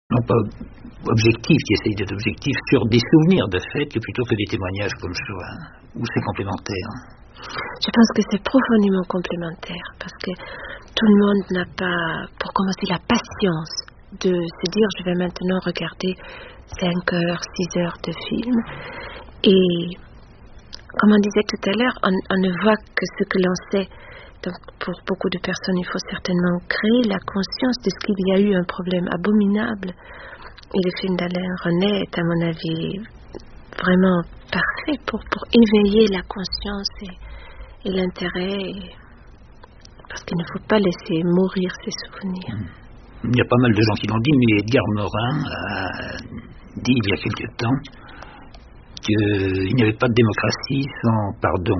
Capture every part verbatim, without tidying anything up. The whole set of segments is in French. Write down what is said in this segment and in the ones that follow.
Non pas objectif, qui essaye d'être objectif sur des souvenirs de fait, plutôt que des témoignages comme ça, où c'est complémentaire. Je pense que c'est profondément complémentaire, parce que tout le monde n'a pas, pour commencer, la patience de se dire je vais maintenant regarder cinq heures, six heures de film. Et comme on disait tout à l'heure, on, on ne voit que ce que l'on sait. Donc pour beaucoup de personnes, il faut certainement créer la conscience de ce qu'il y a eu un problème abominable. Et le film d'Alain Resnais est, à mon avis, vraiment parfait pour, pour éveiller la conscience et, et l'intérêt. Et, parce qu'il ne faut pas laisser mourir ses souvenirs. Il y a pas mal de gens qui l'ont dit, mais Edgar Morin a dit il y a quelque temps qu'il n'y avait pas de démocratie sans pardon.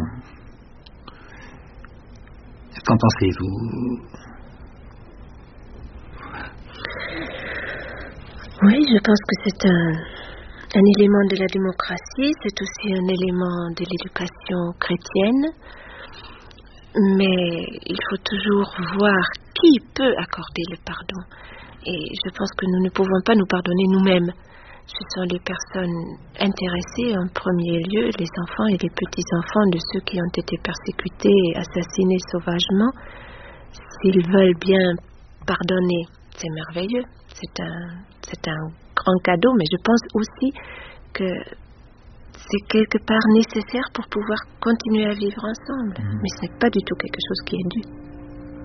Qu'en pensez-vous? Oui, je pense que c'est un, un élément de la démocratie, c'est aussi un élément de l'éducation chrétienne, mais il faut toujours voir qui peut accorder le pardon. Et je pense que nous ne pouvons pas nous pardonner nous-mêmes. Ce sont les personnes intéressées en premier lieu, les enfants et les petits-enfants de ceux qui ont été persécutés et assassinés sauvagement. S'ils veulent bien pardonner, c'est merveilleux. C'est un, c'est un grand cadeau, mais je pense aussi que c'est quelque part nécessaire pour pouvoir continuer à vivre ensemble. Mmh. Mais ce n'est pas du tout quelque chose qui est dû.